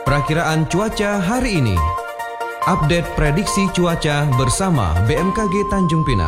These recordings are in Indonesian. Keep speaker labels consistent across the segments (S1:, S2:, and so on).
S1: Perakiraan cuaca hari ini. Update prediksi cuaca bersama BMKG Tanjung Pinang.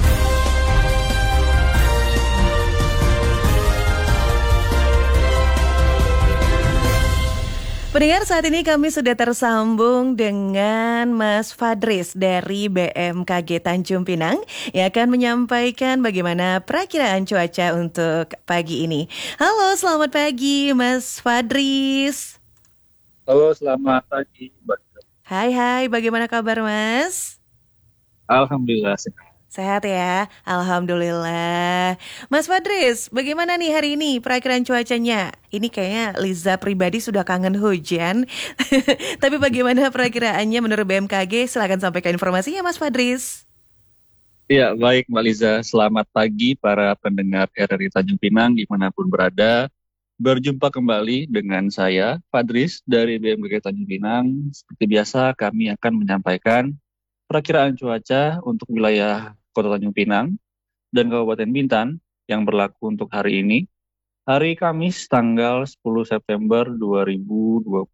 S2: Pendengar, saat ini kami sudah tersambung dengan Mas Fadris dari BMKG Tanjung Pinang yang akan menyampaikan bagaimana perakiraan cuaca untuk pagi ini. Halo, selamat pagi Mas Fadris.
S3: Halo, selamat pagi.
S2: Hai, bagaimana kabar Mas?
S3: Alhamdulillah sehat.
S2: Sehat ya, Alhamdulillah. Mas Fadris, bagaimana nih hari ini perakiraan cuacanya? Ini kayaknya Liza pribadi sudah kangen hujan. Tapi bagaimana perakiraannya menurut BMKG? Silakan sampaikan informasinya Mas Fadris.
S3: Ya, baik Mbak Liza. Selamat pagi para pendengar RRI Tanjung Pinang dimanapun berada. Berjumpa kembali dengan saya, Fadris dari BMKG Tanjung Pinang. Seperti biasa, kami akan menyampaikan perakiraan cuaca untuk wilayah Kota Tanjung Pinang dan Kabupaten Bintan yang berlaku untuk hari ini, hari Kamis tanggal 10 September 2026.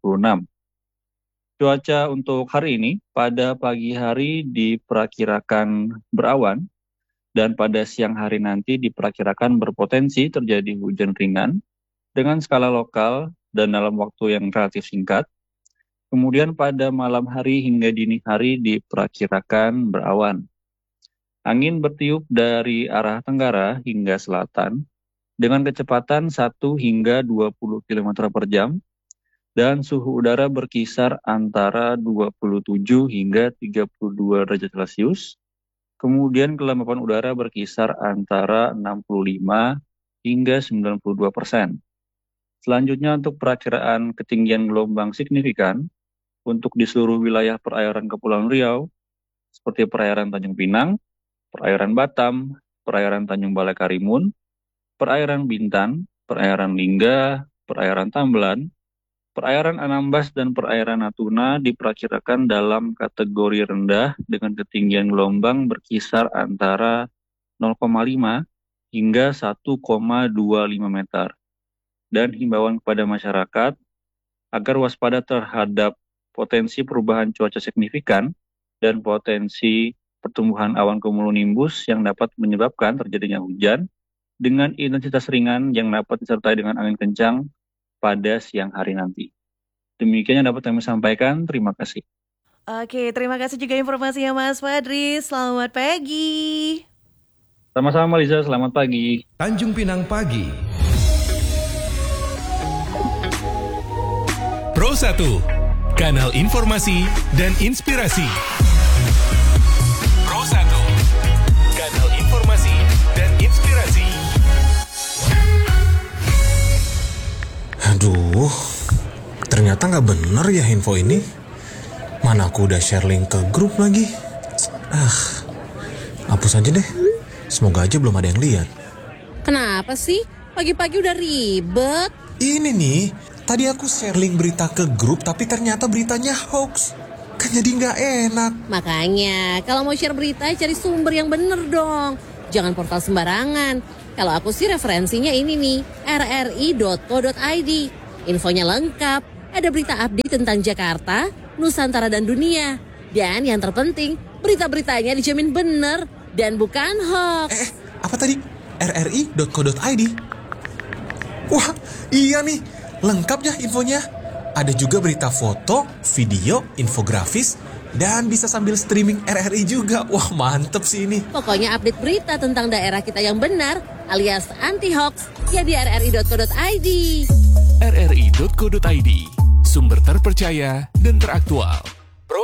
S3: Cuaca untuk hari ini pada pagi hari diperkirakan berawan dan pada siang hari nanti diperkirakan berpotensi terjadi hujan ringan dengan skala lokal dan dalam waktu yang relatif singkat. Kemudian pada malam hari hingga dini hari diperkirakan berawan. Angin bertiup dari arah tenggara hingga selatan dengan kecepatan 1 hingga 20 km per jam dan suhu udara berkisar antara 27 hingga 32 derajat Celcius. Kemudian kelembapan udara berkisar antara 65 hingga 92%. Selanjutnya untuk perakiraan ketinggian gelombang signifikan untuk di seluruh wilayah perairan Kepulauan Riau seperti perairan Tanjung Pinang, perairan Batam, perairan Tanjung Balai Karimun, perairan Bintan, perairan Lingga, perairan Tambelan, perairan Anambas dan perairan Natuna diperkirakan dalam kategori rendah dengan ketinggian gelombang berkisar antara 0,5 hingga 1,25 meter. Dan himbauan kepada masyarakat agar waspada terhadap potensi perubahan cuaca signifikan dan potensi pertumbuhan awan cumulonimbus yang dapat menyebabkan terjadinya hujan dengan intensitas ringan yang dapat disertai dengan angin kencang pada siang hari nanti. Demikian yang dapat kami sampaikan. Terima kasih.
S2: Oke, terima kasih juga informasinya Mas Fadris. Selamat pagi.
S3: Sama-sama Liza, selamat pagi.
S1: Tanjung Pinang Pagi.
S4: Pro 1, kanal informasi dan inspirasi. Pro 1, kanal informasi dan inspirasi.
S5: Aduh, ternyata nggak bener ya info ini. Mana aku udah share link ke grup lagi. Hapus aja deh. Semoga aja belum ada yang lihat.
S6: Kenapa sih? Pagi-pagi udah ribet.
S5: Ini nih, tadi aku share link berita ke grup tapi ternyata beritanya hoax. Kan jadi nggak enak.
S6: Makanya, kalau mau share berita cari sumber yang bener dong. Jangan portal sembarangan. Kalau aku sih referensinya ini nih, rri.co.id. Infonya lengkap, ada berita update tentang Jakarta, Nusantara dan dunia. Dan yang terpenting, berita-beritanya dijamin bener dan bukan hoax.
S5: Apa tadi? rri.co.id? Wah, iya nih. Lengkap ya infonya. Ada juga berita foto, video, infografis, dan bisa sambil streaming RRI juga. Wah, mantep sih ini.
S6: Pokoknya update berita tentang daerah kita yang benar alias anti-hoax ya di rri.co.id.
S4: rri.co.id, sumber terpercaya dan teraktual.